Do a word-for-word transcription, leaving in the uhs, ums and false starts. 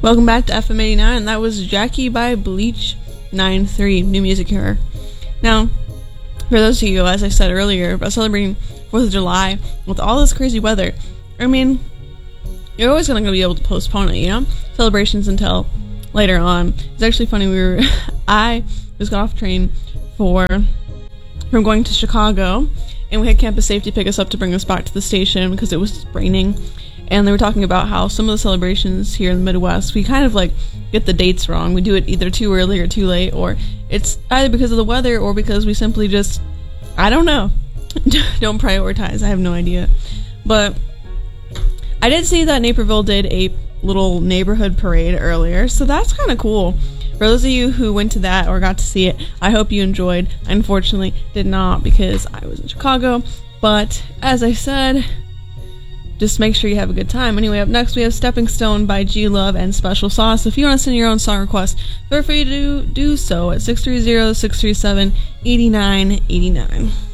Welcome back to F M eighty-nine. That was Jackie by Bleach ninety-three, new music here. Now, for those of you, as I said earlier, about celebrating fourth of July with all this crazy weather, I mean, you're always going to be able to postpone it, you know? Celebrations until later on. It's actually funny, we were, I just got off train for, from going to Chicago, and we had Campus Safety pick us up to bring us back to the station because it was raining. And they were talking about how some of the celebrations here in the Midwest, we kind of like get the dates wrong. We do it either too early or too late, or it's either because of the weather or because we simply just, I don't know, don't prioritize. I have no idea. But I did see that Naperville did a little neighborhood parade earlier, so that's kind of cool. For those of you who went to that or got to see it, I hope you enjoyed. I unfortunately did not because I was in Chicago, but as I said, just make sure you have a good time. Anyway, up next we have Stepping Stone by G Love and Special Sauce. If you want to send your own song request, feel free to do, do so at six three zero, six three seven, eight nine eight nine.